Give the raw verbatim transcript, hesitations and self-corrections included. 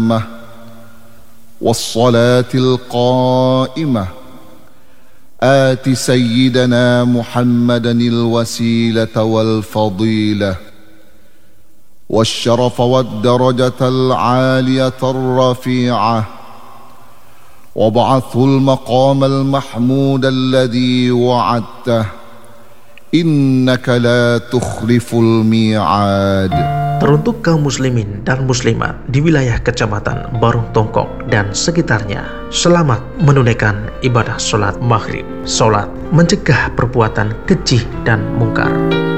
والصلاة القائمة آت سيدنا محمدا الوسيلة والفضيلة والشرف والدرجة العالية الرفيعة وابعثه المقام المحمود الذي وعدته إنك لا تخلف الميعاد. Teruntuk kaum muslimin dan muslimat di wilayah Kecamatan Barung Tongkok dan sekitarnya, selamat menunaikan ibadah sholat maghrib. Sholat mencegah perbuatan keji dan mungkar.